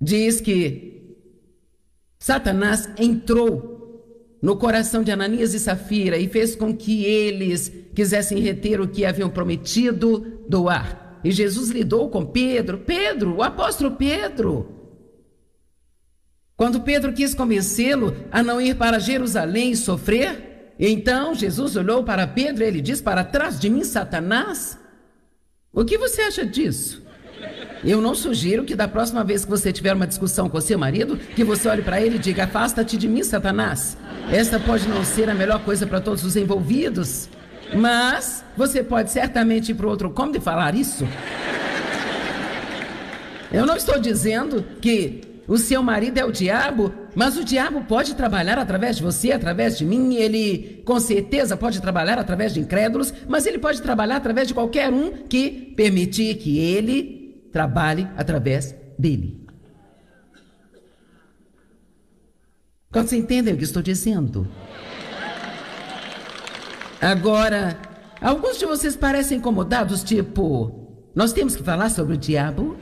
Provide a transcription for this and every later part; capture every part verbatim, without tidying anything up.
diz que Satanás entrou no coração de Ananias e Safira e fez com que eles quisessem reter o que haviam prometido doar. E Jesus lidou com Pedro, Pedro, o apóstolo Pedro. Quando Pedro quis convencê-lo a não ir para Jerusalém e sofrer, então Jesus olhou para Pedro e ele disse: para trás de mim, Satanás. O que você acha disso? Eu não sugiro que da próxima vez que você tiver uma discussão com seu marido, que você olhe para ele e diga: afasta-te de mim, Satanás. Essa pode não ser a melhor coisa para todos os envolvidos, mas você pode certamente ir para o outro cômodo e falar isso. Eu não estou dizendo que o seu marido é o diabo, mas o diabo pode trabalhar através de você, através de mim. Ele com certeza pode trabalhar através de incrédulos, mas ele pode trabalhar através de qualquer um que permitir que ele trabalhe através dele. Você entende o que estou dizendo? Agora, alguns de vocês parecem incomodados, tipo, nós temos que falar sobre o diabo?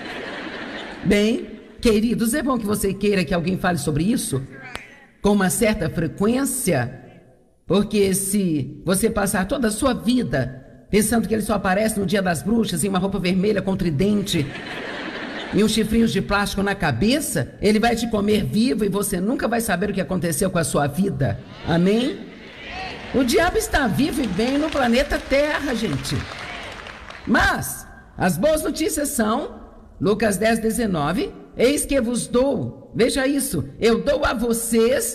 Bem, queridos, é bom que você queira que alguém fale sobre isso com uma certa frequência, porque se você passar toda a sua vida pensando que ele só aparece no dia das bruxas em uma roupa vermelha com tridente e uns chifrinhos de plástico na cabeça, ele vai te comer vivo e você nunca vai saber o que aconteceu com a sua vida. Amém? O diabo está vivo e bem no planeta Terra, gente. Mas as boas notícias são Lucas dez, dezenove: eis que vos dou, veja isso, eu dou a vocês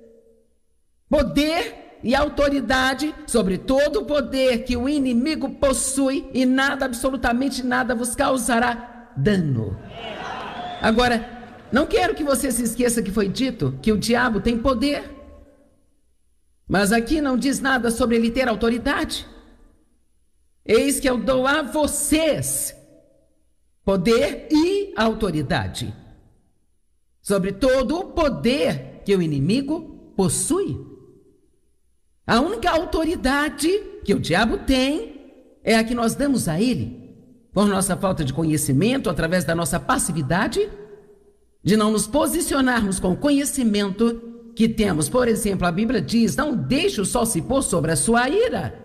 poder e autoridade sobre todo o poder que o inimigo possui, e nada, absolutamente nada, vos causará dano. Agora, não quero que você se esqueça que foi dito que o diabo tem poder, mas aqui não diz nada sobre ele ter autoridade. Eis que eu dou a vocês poder e autoridade sobre todo o poder que o inimigo possui. A única autoridade que o diabo tem é a que nós damos a ele por nossa falta de conhecimento, através da nossa passividade, de não nos posicionarmos com o conhecimento que temos. Por exemplo, a Bíblia diz: não deixe o sol se pôr sobre a sua ira.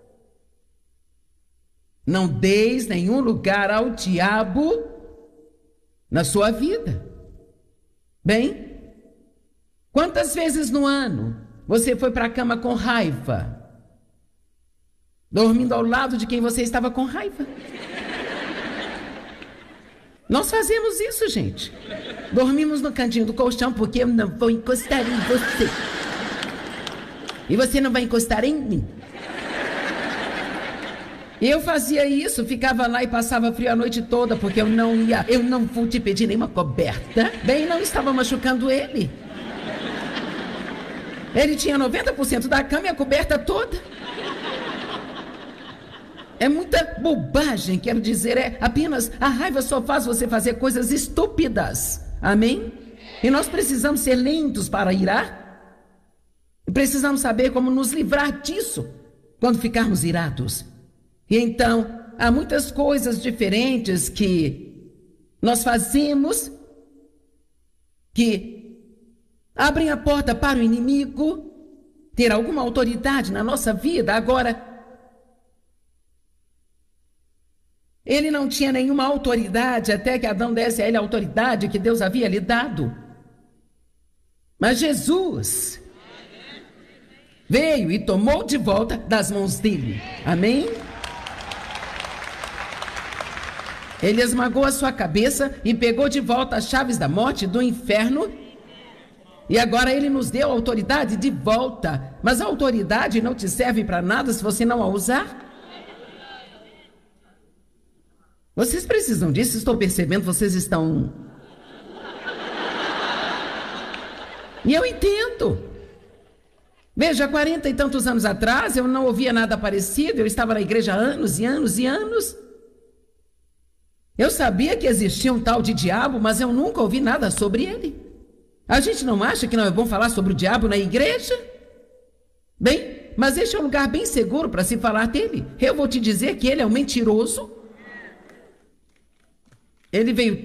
Não deis nenhum lugar ao diabo na sua vida. Bem, quantas vezes no ano você foi para a cama com raiva, dormindo ao lado de quem você estava com raiva? Nós fazemos isso, gente. Dormimos no cantinho do colchão porque eu não vou encostar em você. E você não vai encostar em mim. Eu fazia isso, ficava lá e passava frio a noite toda porque eu não ia, eu não vou te pedir nenhuma coberta. Bem, não estava machucando ele. Ele tinha noventa por cento da cama e a coberta toda. É muita bobagem, quero dizer, é apenas a raiva só faz você fazer coisas estúpidas. Amém? E nós precisamos ser lentos para irar. E precisamos saber como nos livrar disso quando ficarmos irados. E então, há muitas coisas diferentes que nós fazemos que abrem a porta para o inimigo ter alguma autoridade na nossa vida. Agora, ele não tinha nenhuma autoridade até que Adão desse a ele a autoridade que Deus havia lhe dado. Mas Jesus veio e tomou de volta das mãos dele. Amém? Ele esmagou a sua cabeça e pegou de volta as chaves da morte e do inferno. E agora ele nos deu a autoridade de volta. Mas a autoridade não te serve para nada se você não a usar. Vocês precisam disso, estou percebendo, vocês estão... E eu entendo. Veja, quarenta e tantos anos atrás, eu não ouvia nada parecido, eu estava na igreja há anos e anos e anos. Eu sabia que existia um tal de diabo, mas eu nunca ouvi nada sobre ele. A gente não acha que não é bom falar sobre o diabo na igreja? Bem, mas este é um lugar bem seguro para se falar dele. Eu vou te dizer que ele é um mentiroso. Ele veio